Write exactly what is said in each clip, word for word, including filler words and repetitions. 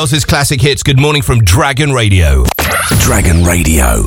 His classic hits. Good morning from Dragon Radio. Dragon Radio.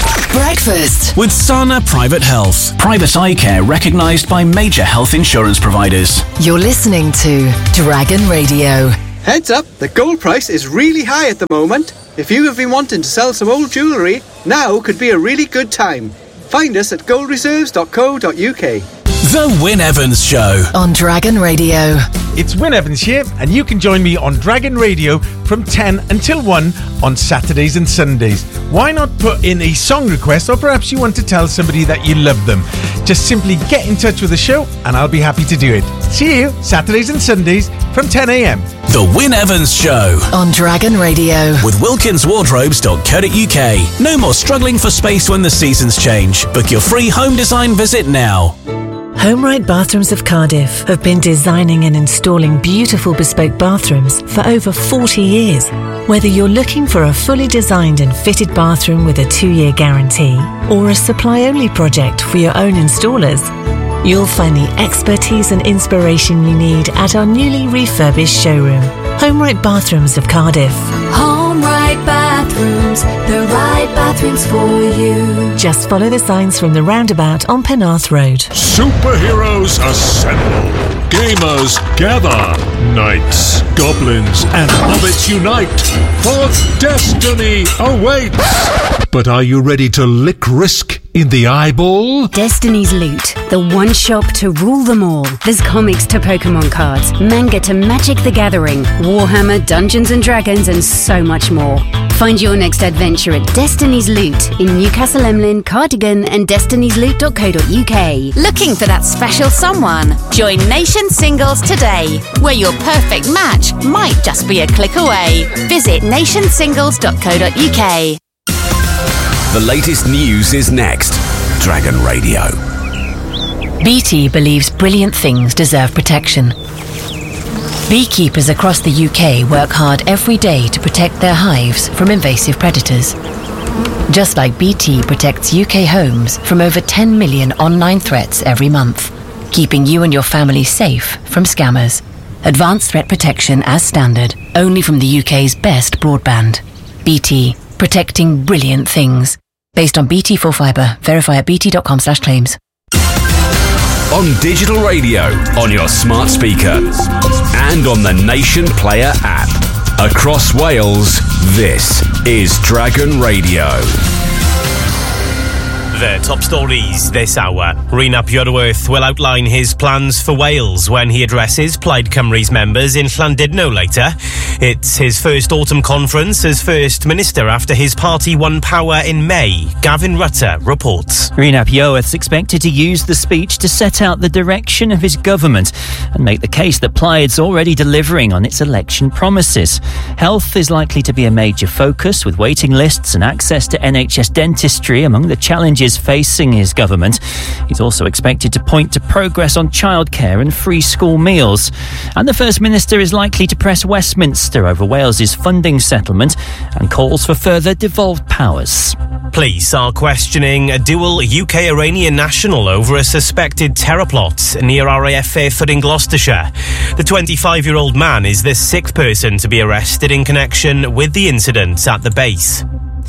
Breakfast with Sana Private Health. Private eye care recognised by major health insurance providers. You're listening to Dragon Radio. Heads up, the gold price is really high at the moment. If you have been wanting to sell some old jewellery, now could be a really good time. Find us at gold reserves dot co dot uk. The Wyn Evans Show on Dragon Radio. It's Wyn Evans here, and you can join me on Dragon Radio from ten until one on Saturdays and Sundays. Why not put in a song request, or perhaps you want to tell somebody that you love them? Just simply get in touch with the show and I'll be happy to do it. See you Saturdays and Sundays from ten a.m. The Wyn Evans Show on Dragon Radio with wilkins wardrobes dot co dot uk. No more struggling for space when the seasons change. Book your free home design visit now. HomeRight Bathrooms of Cardiff have been designing and installing beautiful bespoke bathrooms for over forty years. Whether you're looking for a fully designed and fitted bathroom with a two-year guarantee or a supply-only project for your own installers, you'll find the expertise and inspiration you need at our newly refurbished showroom, HomeRight Bathrooms of Cardiff. HomeRight Bathrooms, the right bathrooms for you. Just follow the signs from the roundabout on Penarth Road. Superheroes assemble. Gamers gather. Knights, goblins, and hobbits unite. For destiny awaits. But are you ready to lick risk in the eyeball? Destiny's Loot, the one shop to rule them all. There's comics to Pokemon cards, manga to Magic the Gathering, Warhammer, Dungeons and Dragons, and so much more. Find your next adventure at Destiny's Loot in Newcastle Emlyn, Cardigan, and destinies loot dot co dot uk. Looking for that special someone? Join Nation Singles today, where your perfect match might just be a click away. Visit nation singles dot co dot uk. The latest news is next. Dragon Radio. B T believes brilliant things deserve protection. Beekeepers across the U K work hard every day to protect their hives from invasive predators. Just like B T protects U K homes from over ten million online threats every month, keeping you and your family safe from scammers. Advanced threat protection as standard, only from the U K's best broadband. B T, protecting brilliant things. Based on B T full fibre. Verify at bt dot com slash claims. On digital radio, on your smart speaker, and on the Nation Player app. Across Wales, this is Dragon Radio. The top stories this hour. Rhys Iorwerth will outline his plans for Wales when he addresses Plaid Cymru's members in Llandudno later. It's his first autumn conference as First Minister after his party won power in May. Gavin Rutter reports. Rhys Iorwerth's expected to use the speech to set out the direction of his government and make the case that Plaid's already delivering on its election promises. Health is likely to be a major focus, with waiting lists and access to N H S dentistry among the challenges facing his government. He's also expected to point to progress on childcare and free school meals. And the First Minister is likely to press Westminster over Wales's funding settlement and calls for further devolved powers. Police are questioning a dual U K-Iranian national over a suspected terror plot near R A F Fairford in Gloucestershire. The twenty-five-year-old man is the sixth person to be arrested in connection with the incident at the base.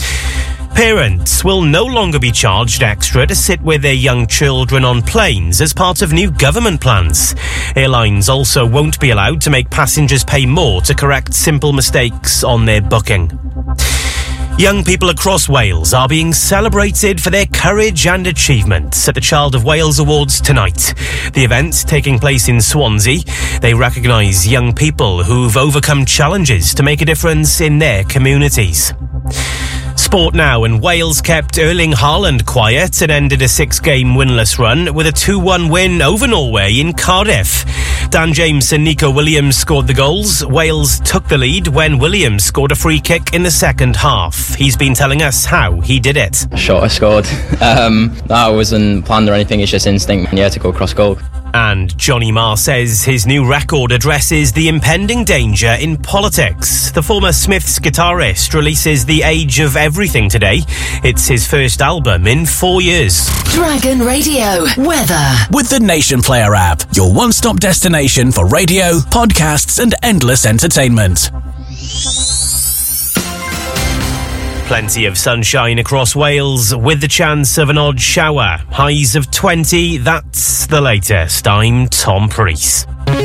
Parents will no longer be charged extra to sit with their young children on planes as part of new government plans. Airlines also won't be allowed to make passengers pay more to correct simple mistakes on their booking. Young people across Wales are being celebrated for their courage and achievements at the Child of Wales Awards tonight. The event, taking place in Swansea, they recognise young people who've overcome challenges to make a difference in their communities. Sport now, and Wales kept Erling Haaland quiet and ended a six-game winless run with a two one win over Norway in Cardiff. Dan James and Nico Williams scored the goals. Wales took the lead when Williams scored a free kick in the second half. He's been telling us how he did it. Shot I scored. Um, that wasn't planned or anything, it's just instinct. Yeah, to go across goal. And Johnny Marr says his new record addresses the impending danger in politics. The former Smiths guitarist releases The Age of Everything today. It's his first album in four years. Dragon Radio weather. With the Nation Player app, your one-stop destination for radio, podcasts and endless entertainment. Plenty of sunshine across Wales with the chance of an odd shower. Highs of twenty, that's the latest. I'm Tom Preece.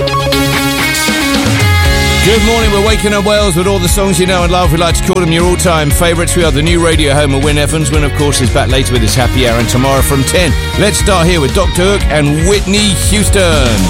Good morning, we're waking up Wales with all the songs you know and love. We like to call them your all-time favourites. We are the new radio home of Wyn Evans. Wyn, of course, is back later with his happy hour, and tomorrow from ten. Let's start here with Doctor Hook and Whitney Houston.